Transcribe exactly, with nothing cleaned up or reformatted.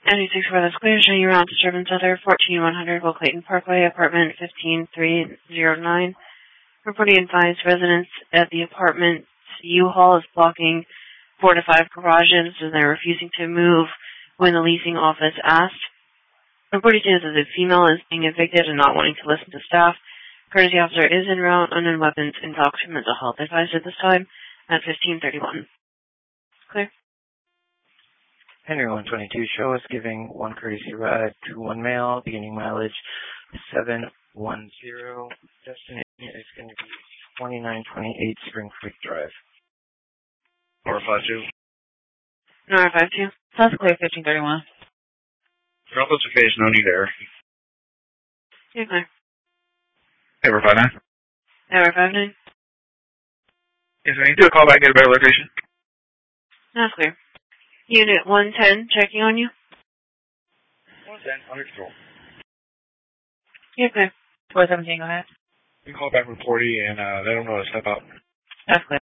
ninety-six for that's clear, showing you around disturbance other fourteen one hundred Will Clayton Parkway, apartment fifteen three oh nine. Reporting advised residents at the apartment U-Haul is blocking four to five garages and they're refusing to move when the leasing office asked. Reporting says that the female is being evicted and not wanting to listen to staff. Courtesy officer is en route, unknown weapons, and talks to mental health advised at this time at fifteen thirty-one. Clear. Henry one twenty-two show is giving one courtesy ride to one male, beginning mileage seven one zero. Destination is going to be twenty-nine twenty-eight Spring Creek Drive. R five two. No, R five two. Sounds clear, fifteen thirty-one. Drop us a case, no need error. Yeah, clear. Ever five nine? Ever five nine? Yes, I need to do a call back, get a better location. That's clear. Unit one ten, checking on you. one ten, under control. Yeah, clear. four seventeen, go ahead. You can call back from forty and uh, let them know to step out. That's clear.